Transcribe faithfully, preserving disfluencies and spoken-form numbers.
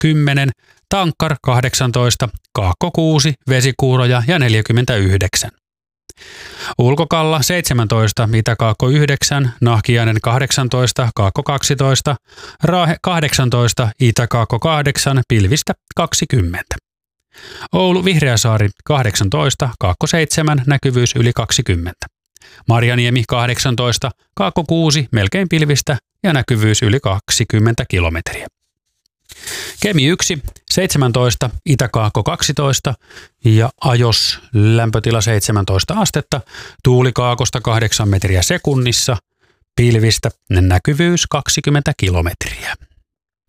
kymmenen, Tankkar kahdeksantoista, Kaakko kuusi, Vesikuuroja ja neljäkymmentäyhdeksän. Ulkokalla seitsemäntoista, Itä-Kaakko yhdeksän, Nahkiainen kahdeksantoista, Kaakko kaksitoista, Raahe kahdeksantoista, Itä-Kaakko kahdeksan, pilvistä kaksikymmentä. Oulu Vihreäsaari kahdeksantoista, Kaakko seitsemän, näkyvyys yli kaksikymmentä. Marjaniemi kahdeksantoista, Kaakko kuusi, melkein pilvistä ja näkyvyys yli kaksikymmentä kilometriä. Kemi yksi, seitsemäntoista, Itä-Kaakko kaksitoista ja Ajos lämpötila seitsemäntoista astetta, tuuli kaakosta kahdeksan metriä sekunnissa, pilvistä näkyvyys kaksikymmentä kilometriä.